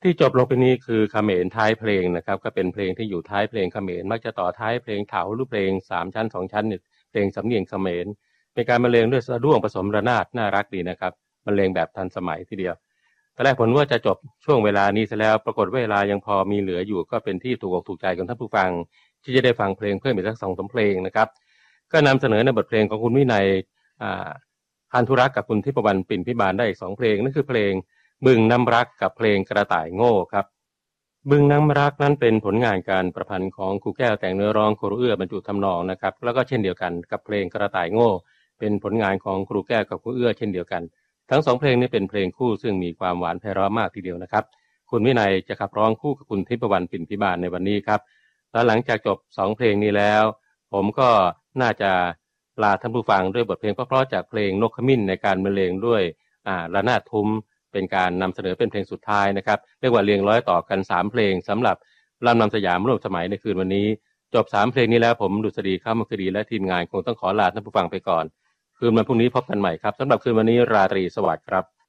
ที่จบลงไปนี้คือเขมรท้ายเพลงนะครับก็เป็นเพลงที่อยู่ท้ายเพลงเขมรมักจะต่อท้ายเพลงเถาหรือเพลง3 ชั้น2 ชั้นเนี่ยเพลงสำเนียงเขมรเป็นการบรรเลงด้วยสะด้วงผสมระนาดน่ารักดีนะครับบรรเลงแบบทันสมัยทีเดียวตอนแรกผมว่าจะจบช่วงเวลานี้ซะแล้วปรากฏเวลายังพอมีเหลืออยู่ก็เป็นที่ถูกอกถูกใจของท่านผู้ฟังที่จะได้ฟังเพลงเพิ่มอีกสัก2-3เพลงนะครับก็นำเสนอในบทเพลงของคุณวินัยพันธุรักษ์กับคุณทิพวรรณปิ่นพิบาลได้อีก2เพลงนั่นคือเพลงบึงน้ำรักกับเพลงกระต่ายโง่ครับบึงน้ำรักนั้นเป็นผลงานการประพันธ์ของครูแก้วแต่งเนื้อร้องครูเอื้อบรรจุทำนองนะครับแล้วก็เช่นเดียวกันกับเพลงกระต่ายโง่เป็นผลงานของครูแก้วกับครูเอื้อเช่นเดียวกันทั้ง2เพลงนี้เป็นเพลงคู่ซึ่งมีความหวานไพเราะมากทีเดียวนะครับคุณวินัยจะขับร้องคู่กับคุณทิพวรรณปิ่นพิบาลในวันนี้ครับแล้วหลังจากจบ2เพลงนี้แล้วผมก็น่าจะลาท่านผู้ฟังด้วยบทเพลงเพราะๆจากเพลงนกขมิ้นในการบรรเลงด้วยระนาดทุ้มเป็นการนำเสนอเป็นเพลงสุดท้ายนะครับเรียกว่าเรียงร้อยต่อกัน3เพลงสำหรับลำนำสยามร่วมสมัยในคืนวันนี้จบ3เพลงนี้แล้วผมดุษฎีข้ามคดีและทีมงานคงต้องขอลาท่านผู้ฟังไปก่อนคืนวันพรุ่งนี้พบกันใหม่ครับสำหรับคืนวันนี้ราตรีสวัสดิ์ครับ